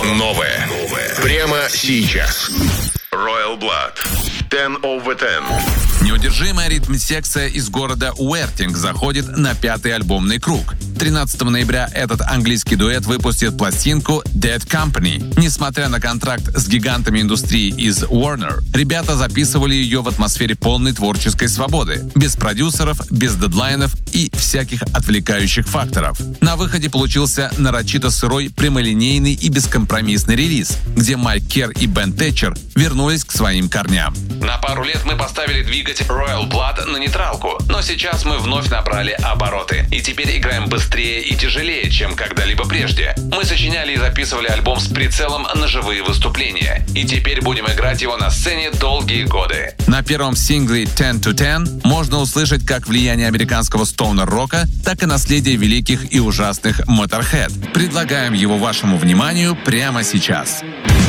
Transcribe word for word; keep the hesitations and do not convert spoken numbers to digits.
Новое. Новое. Прямо сейчас. Royal Blood. ten over ten. Неудержимая ритм-секция из города Уэртинг заходит на пятый альбомный круг. тринадцатого ноября этот английский дуэт выпустит пластинку Dead Company. Несмотря на контракт с гигантами индустрии из Warner, ребята записывали ее в атмосфере полной творческой свободы, без продюсеров, без дедлайнов и всяких отвлекающих факторов. На выходе получился нарочито сырой, прямолинейный и бескомпромиссный релиз, где Майк Керр и Бен Тэтчер вернулись к своим корням. На пару лет мы поставили двигатель Royal Blood на нейтралку, но сейчас мы вновь набрали обороты. И теперь играем быстрее и тяжелее, чем когда-либо прежде. Мы сочиняли и записывали альбом с прицелом на живые выступления. И теперь будем играть его на сцене долгие годы. На первом сингле ten to ten можно услышать как влияние американского стоунер-рока, так и наследие великих и ужасных Motorhead. Предлагаем его вашему вниманию прямо сейчас.